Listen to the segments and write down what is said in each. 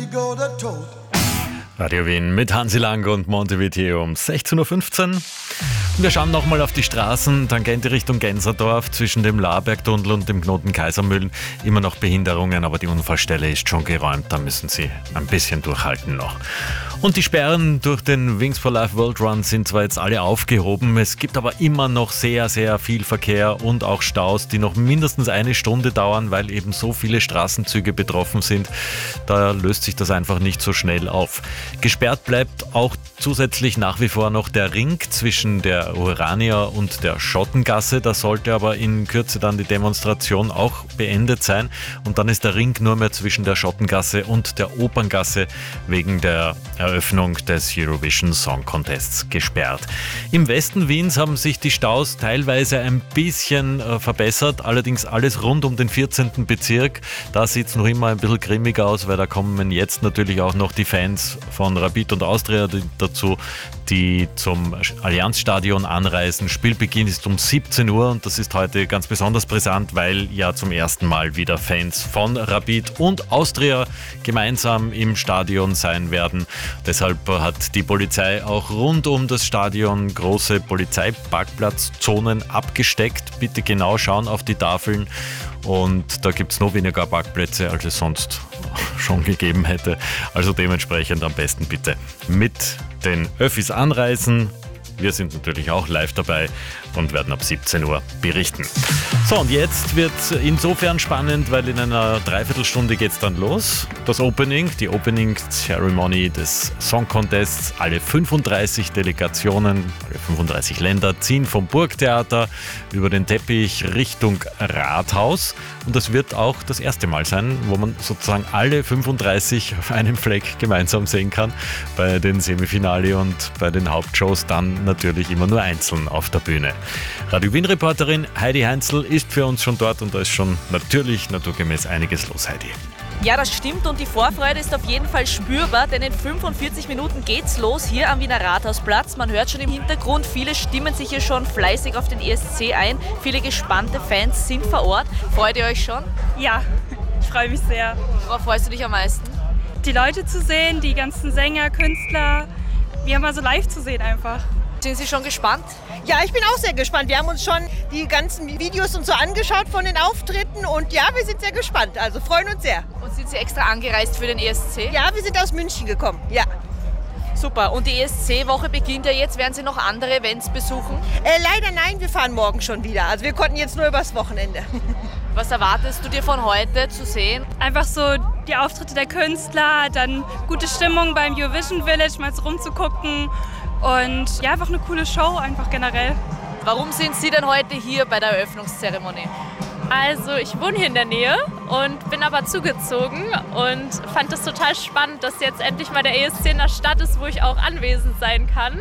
Radio Wien mit Hansi Lang und Montevideo um 16.15 Uhr. Wir schauen nochmal auf die Straßen, Tangente Richtung Genserdorf, zwischen dem Laarbergtunnel und dem Knoten Kaisermühlen. Immer noch Behinderungen, aber die Unfallstelle ist schon geräumt, da müssen Sie ein bisschen durchhalten noch. Und die Sperren durch den Wings for Life World Run sind zwar jetzt alle aufgehoben, es gibt aber immer noch sehr, sehr viel Verkehr und auch Staus, die noch mindestens eine Stunde dauern, weil eben so viele Straßenzüge betroffen sind. Da löst sich das einfach nicht so schnell auf. Gesperrt bleibt auch zusätzlich nach wie vor noch der Ring zwischen der Urania und der Schottengasse. Da sollte aber in Kürze dann die Demonstration auch beendet sein. Und dann ist der Ring nur mehr zwischen der Schottengasse und der Operngasse wegen der Eröffnung des Eurovision Song Contests gesperrt. Im Westen Wiens haben sich die Staus teilweise ein bisschen verbessert. Allerdings alles rund um den 14. Bezirk. Da sieht es noch immer ein bisschen grimmiger aus, weil da kommen jetzt natürlich auch noch die Fans von Rapid und Austria dazu, die zum Allianzstadion anreisen. Spielbeginn ist um 17 Uhr und das ist heute ganz besonders brisant, weil ja zum ersten Mal wieder Fans von Rapid und Austria gemeinsam im Stadion sein werden. Deshalb hat die Polizei auch rund um das Stadion große Polizeiparkplatzzonen abgesteckt. Bitte genau schauen auf die Tafeln. Und da gibt es noch weniger Parkplätze, als es sonst schon gegeben hätte. Also dementsprechend am besten bitte mit den Öffis anreisen. Wir sind natürlich auch live dabei und werden ab 17 Uhr berichten. So, und jetzt wird es insofern spannend, weil in einer Dreiviertelstunde geht es dann los. Das Opening, die Opening Ceremony des Song Contests. Alle 35 Delegationen, alle 35 Länder ziehen vom Burgtheater über den Teppich Richtung Rathaus. Und das wird auch das erste Mal sein, wo man sozusagen alle 35 auf einem Fleck gemeinsam sehen kann. Bei den Semifinale und bei den Hauptshows dann natürlich immer nur einzeln auf der Bühne. Radio Wien-Reporterin Heidi Heinzl ist für uns schon dort und da ist schon natürlich naturgemäß einiges los, Heidi. Ja, das stimmt und die Vorfreude ist auf jeden Fall spürbar, denn in 45 Minuten geht's los hier am Wiener Rathausplatz. Man hört schon im Hintergrund, viele stimmen sich hier schon fleißig auf den ESC ein. Viele gespannte Fans sind vor Ort. Freut ihr euch schon? Ja, ich freue mich sehr. Worauf freust du dich am meisten? Die Leute zu sehen, die ganzen Sänger, Künstler, wie immer so live zu sehen einfach. Sind Sie schon gespannt? Ja, ich bin auch sehr gespannt. Wir haben uns schon die ganzen Videos und so angeschaut von den Auftritten und ja, wir sind sehr gespannt, also freuen uns sehr. Und sind Sie extra angereist für den ESC? Ja, wir sind aus München gekommen, ja. Super, und die ESC-Woche beginnt ja jetzt. Werden Sie noch andere Events besuchen? Leider nein, wir fahren morgen schon wieder. Also wir konnten jetzt nur übers Wochenende. Was erwartest du dir von heute zu sehen? Einfach so die Auftritte der Künstler, dann gute Stimmung beim Eurovision Village, mal so rumzugucken. Und ja, einfach eine coole Show, einfach generell. Warum sind Sie denn heute hier bei der Eröffnungszeremonie? Also ich wohne hier in der Nähe und bin aber zugezogen und fand es total spannend, dass jetzt endlich mal der ESC in der Stadt ist, wo ich auch anwesend sein kann.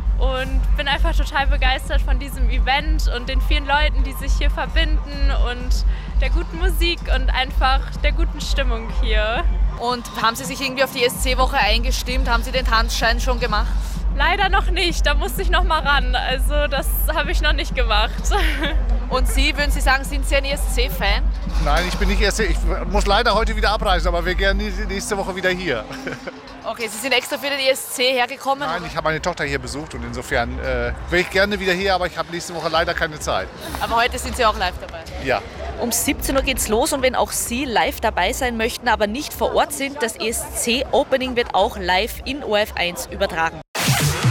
Und bin einfach total begeistert von diesem Event und den vielen Leuten, die sich hier verbinden und der guten Musik und einfach der guten Stimmung hier. Und haben Sie sich irgendwie auf die ESC-Woche eingestimmt? Haben Sie den Tanzschein schon gemacht? Leider noch nicht, da musste ich noch mal ran. Also das habe ich noch nicht gemacht. Und Sie, würden Sie sagen, sind Sie ein ESC-Fan? Nein, ich bin nicht ESC. Ich muss leider heute wieder abreisen, aber wir gehen nächste Woche wieder hier. Okay, Sie sind extra für den ESC hergekommen? Nein, ich habe meine Tochter hier besucht und insofern wäre ich gerne wieder hier, aber ich habe nächste Woche leider keine Zeit. Aber heute sind Sie auch live dabei? Ja. Um 17 Uhr geht's los und wenn auch Sie live dabei sein möchten, aber nicht vor Ort sind, das ESC-Opening wird auch live in ORF1 übertragen.